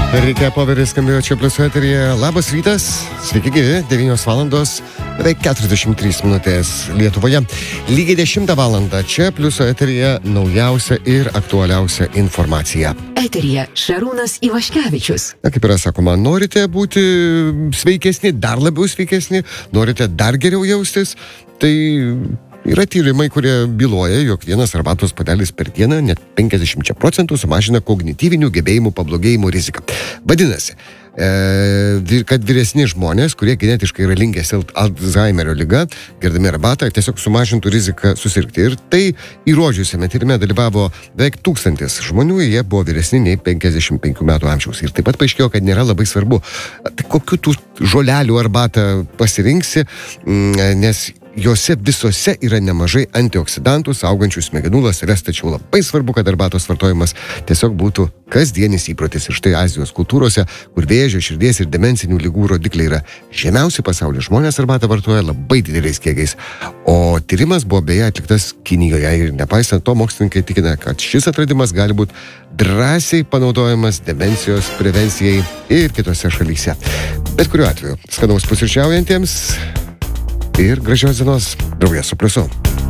Reikia poveris skambėjo čia Pliuso eteryje. Labas rytas, sveiki gyvi, 9 valandos, beveik 43 minutės Lietuvoje. Lygiai 10 valandą čia Pliuso eteryje naujausia ir aktualiausia informacija. Eteryje Šarūnas Ivaškevičius. Na, kaip yra sakoma, norite būti sveikesni, dar labiau sveikesni, norite dar geriau jaustis, tai yra tyrimai, kurie byloja, jog vienas arbatos puodelis per dieną net 50% sumažina kognityvinių gebėjimų pablogėjimo riziką. Vadinasi, kad vyresni žmonės, kurie genetiškai yra linkę Alzheimerio liga, gerdami arbatą, tiesiog sumažintų riziką susirgti. Ir tai įrodžiusiame tyrime dalyvavo beveik 1000 žmonių, jie buvo vyresni nei 55 metų amžiaus. Ir taip pat paaiškėjo, kad nėra labai svarbu, kokių tų žolelių arbatą pasirinksi, nes jose visose yra nemažai antioksidantų, saugančių smegenų ląsteles, tačiau labai svarbu, kad arbatos vartojimas tiesiog būtų kasdienis įprotis. Ir štai Azijos kultūrose, kur vėžio, širdies ir demencinių ligų rodikliai yra žemiausi pasaulyje, žmonės arbatą vartoja labai dideliais kiekiais. O tyrimas buvo beje atliktas Kinijoje ir nepaisant to, mokslininkai tikina, kad šis atradimas gali būti drąsiai panaudojamas demencijos prevencijai ir kitose šalyse. Bet kuriuo atveju, skanaus pusryčiaujantiems ir gražios dienos, draugės su Pliusu.